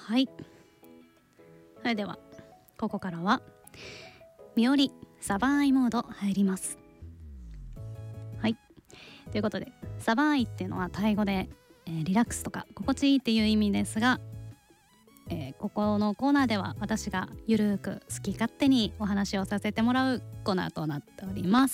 はい、それではここからはみおりサバイモード入ります。はい、ということでサバイっていうのはタイ語で、リラックスとか心地いいっていう意味ですが、ここのコーナーでは私がゆるく好き勝手にお話をさせてもらうコーナーとなっております。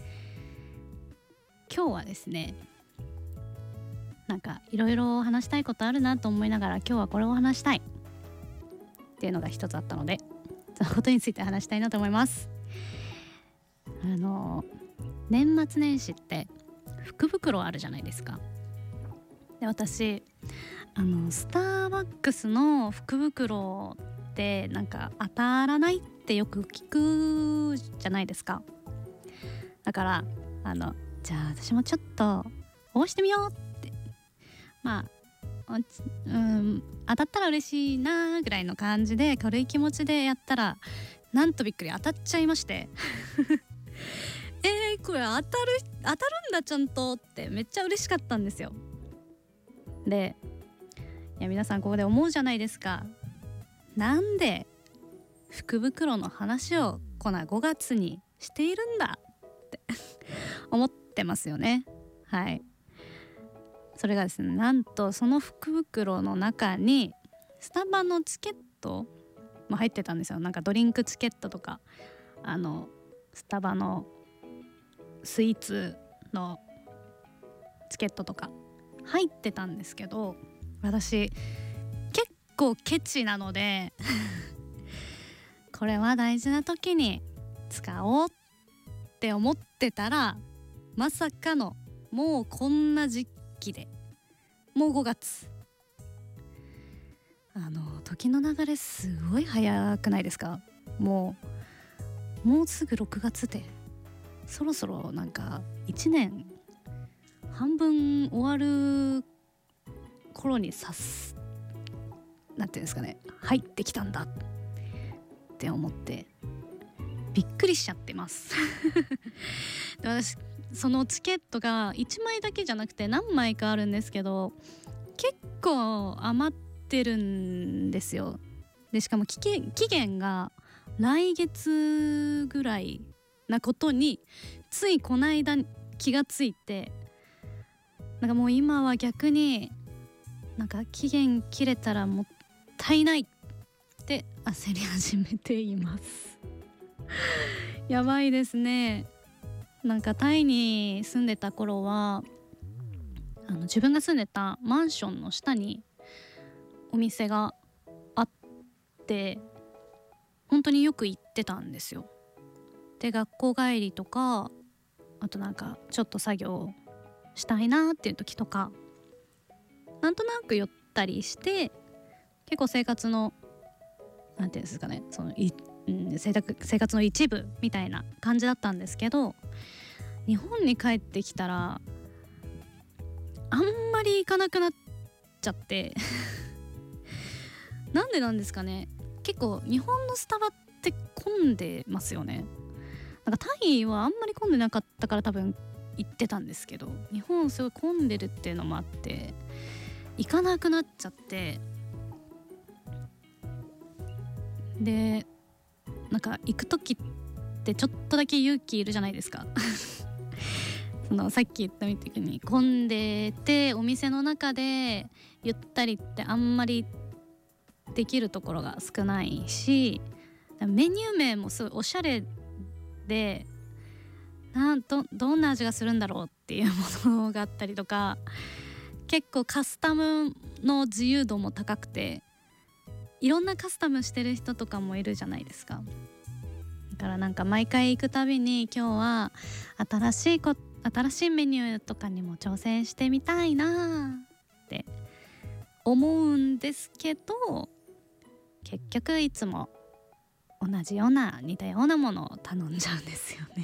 今日はですね、なんかいろいろ話したいことあるなと思いながら、今日はこれを話したいっていうのが一つあったので、そのことについて話したいなと思います。年末年始って福袋あるじゃないですか。で、私スターバックスの福袋ってなんか当たらないってよく聞くじゃないですか。だからじゃあ私もちょっと応募してみようって、当たったら嬉しいなぐらいの感じで軽い気持ちでやったら、なんとびっくり当たっちゃいましてこれ当たるんだちゃんとってめっちゃ嬉しかったんですよ。で、いや皆さんここで思うじゃないですか。なんで福袋の話をこの5月にしているんだって思ってますよね。はい。それがですね、なんとその福袋の中にスタバのチケットも入ってたんですよ。なんかドリンクチケットとか、スタバのスイーツのチケットとか入ってたんですけど、私結構ケチなのでこれは大事な時に使おうって思ってたら、まさかのもうこんな時期で、もう5月、時の流れすごい早くないですか。もうすぐ6月で、そろそろなんか1年半分終わる頃になんていうんですかね、入ってきたんだって思ってびっくりしちゃってますで、私そのチケットが1枚だけじゃなくて何枚かあるんですけど、結構余ってるんですよ。でしかも期限が来月ぐらいなことについこの間気がついて、なんかもう今は逆になんか期限切れたらもったいないって焦り始めていますやばいですね。なんかタイに住んでた頃は自分が住んでたマンションの下にお店があって、本当によく行ってたんですよ。で、学校帰りとか、あとなんかちょっと作業したいなっていう時とか、なんとなく寄ったりして、結構生活のなんていうんですかね、生活の一部みたいな感じだったんですけど、日本に帰ってきたらあんまり行かなくなっちゃってなんでなんですかね。結構日本のスタバって混んでますよね。なんかタイはあんまり混んでなかったから多分行ってたんですけど、日本すごい混んでるっていうのもあって行かなくなっちゃって、でなんか行く時ってちょっとだけ勇気いるじゃないですかさっき言ったみたいに混んでて、お店の中でゆったりってあんまりできるところが少ないし、メニュー名もすごいおしゃれで、どんな味がするんだろうっていうものがあったりとか、結構カスタムの自由度も高くて、いろんなカスタムしてる人とかもいるじゃないですか。だからなんか毎回行くたびに今日は新しいメニューとかにも挑戦してみたいなって思うんですけど、結局いつも同じような似たようなものを頼んじゃうんですよね